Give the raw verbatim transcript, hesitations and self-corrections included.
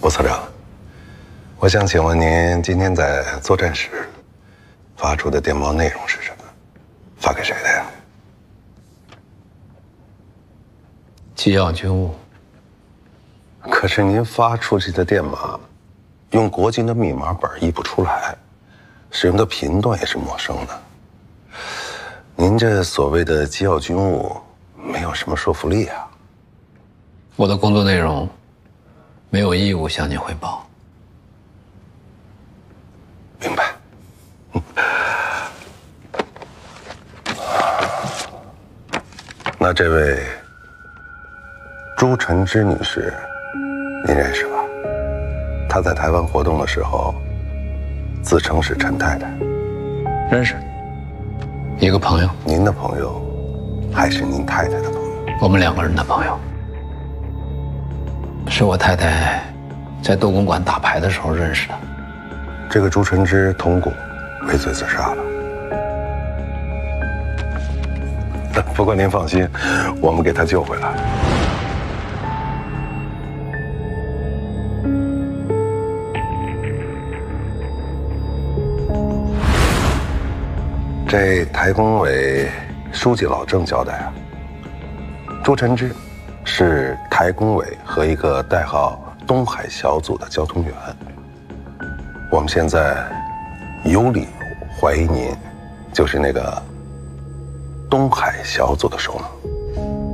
吴所长，我想请问您今天在作战时发出的电报内容是什么？发给谁的呀？ 机要军务。 可是您发出去的电码，用国军的密码本译不出来，使用的频段也是陌生的。您这所谓的机要军务，没有什么说服力啊。 我的工作内容，没有义务向您汇报。 明白。那这位朱晨之女士，您认识吧？她在台湾活动的时候，自称是陈太太。 认识，一个朋友。 您的朋友，还是您太太的朋友？ 我们两个人的朋友。是我太太在斗公馆打牌的时候认识的。 这个朱晨之通过畏罪自杀了。不过您放心，我们给他救回来。这台工委书记老郑交代啊，朱晨之是台工委和一个代号东海小组的交通员。我们现在有理由怀疑您就是那个东海小组的首脑。